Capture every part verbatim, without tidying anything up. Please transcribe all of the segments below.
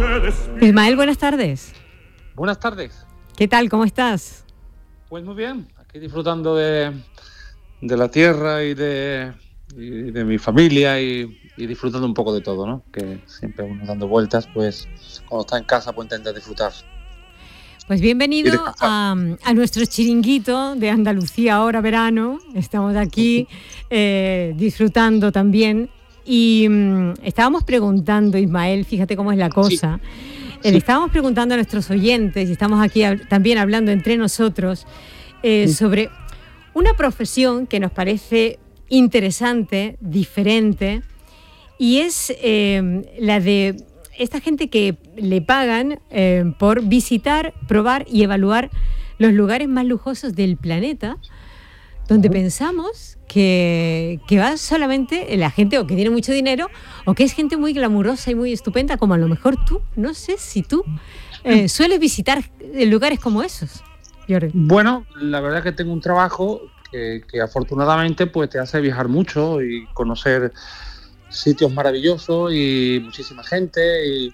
Ismael, buenas tardes. Buenas tardes. ¿Qué tal? ¿Cómo estás? Pues muy bien, aquí disfrutando de, de la tierra y de, y de mi familia y, y disfrutando un poco de todo, ¿no? Que siempre uno dando vueltas, pues cuando está en casa pues intenta disfrutar. Pues bienvenido a, a nuestro chiringuito de Andalucía ahora verano. Estamos aquí eh, disfrutando también. Y um, estábamos preguntando, Ismael, fíjate cómo es la cosa. Sí. Eh, sí. Le estábamos preguntando a nuestros oyentes, y estamos aquí hab- también hablando entre nosotros, eh, sí. sobre una profesión que nos parece interesante, diferente, y es eh, la de esta gente que le pagan eh, por visitar, probar y evaluar los lugares más lujosos del planeta, donde uh-huh. pensamos que, que va solamente la gente o que tiene mucho dinero o que es gente muy glamurosa y muy estupenda, como a lo mejor tú. No sé si tú eh, sueles visitar lugares como esos, Jordi. Bueno, la verdad es que tengo un trabajo que, que afortunadamente pues te hace viajar mucho y conocer sitios maravillosos y muchísima gente y,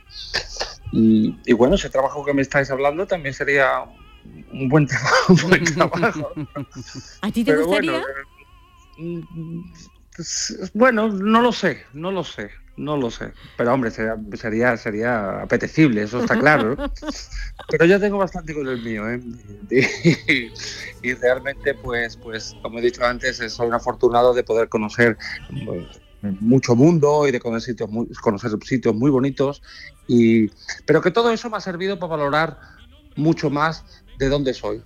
y, y bueno, ese trabajo que me estáis hablando también sería un buen trabajo, un buen trabajo. ¿A ti te Pero gustaría? Bueno, pues, bueno, no lo sé, no lo sé, no lo sé. Pero hombre, sería sería, sería apetecible, eso está claro, ¿no? Pero yo tengo bastante con el mío, ¿eh? Y, y realmente, pues, pues, como he dicho antes, soy un afortunado de poder conocer pues, mucho mundo y de conocer sitios muy, conocer sitios muy bonitos, y, pero que todo eso me ha servido para valorar mucho más de dónde soy,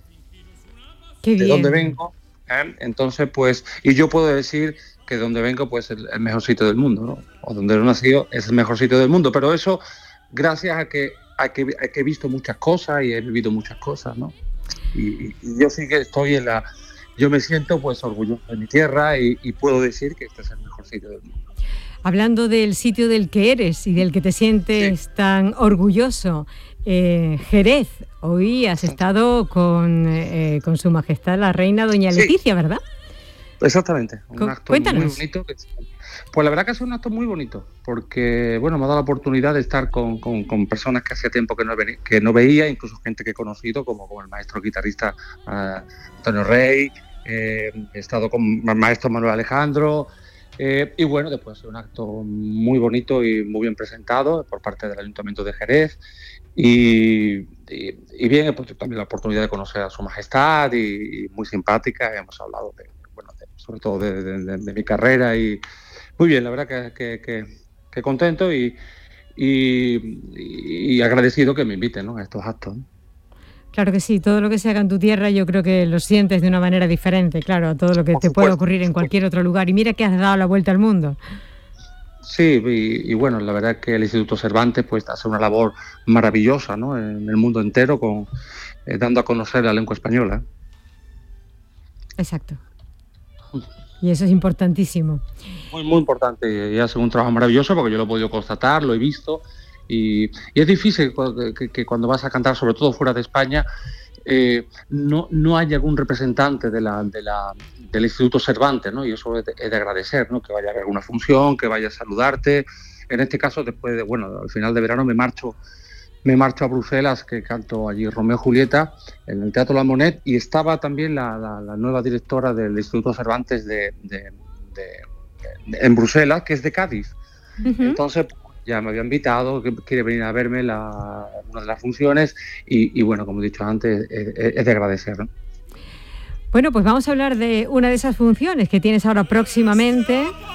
Qué de bien. dónde vengo, ¿eh? Entonces, pues, y yo puedo decir que de donde vengo, pues, es el, el mejor sitio del mundo, ¿no? O donde he nacido es el mejor sitio del mundo, pero eso gracias a que, a que, a que he visto muchas cosas y he vivido muchas cosas, ¿no? Y, y, y yo sí que estoy en la... Yo me siento pues orgulloso de mi tierra y, y puedo decir que este es el mejor sitio del mundo. Hablando del sitio del que eres y del que te sientes sí. tan orgulloso, eh, Jerez, hoy has estado con, eh, con su majestad la reina doña Leticia, sí. ¿verdad? Exactamente, un acto Cuéntanos. muy bonito. Que, pues la verdad que es un acto muy bonito, porque bueno, me ha dado la oportunidad de estar con, con, con personas que hacía tiempo que no, ve, que no veía, incluso gente que he conocido, como, como el maestro guitarrista uh, Antonio Rey, eh, he estado con el maestro Manuel Alejandro, eh, y bueno, después un acto muy bonito y muy bien presentado por parte del Ayuntamiento de Jerez, y, y, y bien, he pues, también la oportunidad de conocer a su majestad, y, y muy simpática, hemos hablado de, bueno, de, sobre todo de, de, de, de mi carrera, y muy bien, la verdad que, que, que, que contento y, y, y agradecido que me inviten, ¿no?, a estos actos, ¿no? Claro que sí, todo lo que se haga en tu tierra yo creo que lo sientes de una manera diferente, claro, a todo lo que por te supuesto, puede ocurrir en cualquier otro lugar. Y mira que has dado la vuelta al mundo. Sí, y, y bueno, la verdad que el Instituto Cervantes pues hace una labor maravillosa, ¿no?, en el mundo entero, con eh, dando a conocer la lengua española. Exacto. Y eso es importantísimo. Muy, muy importante, y hace un trabajo maravilloso porque yo lo he podido constatar, lo he visto, y, y es difícil que, que cuando vas a cantar, sobre todo fuera de España, eh, no, no haya algún representante de la, de la, del Instituto Cervantes, ¿no? Y eso es de, es de agradecer, ¿no?, que vaya a haber alguna función, que vaya a saludarte. En este caso, después de, bueno, al final de verano me marcho me marcho a Bruselas, que canto allí Romeo y Julieta en el Teatro La Monet, y estaba también la, la, la nueva directora del Instituto Cervantes de, de, de, de, en Bruselas, que es de Cádiz. Uh-huh. Entonces ya me había invitado, que quiere venir a verme la, una de las funciones, y, y bueno, como he dicho antes, es, es de agradecer, ¿no? Bueno, pues vamos a hablar de una de esas funciones que tienes ahora próximamente.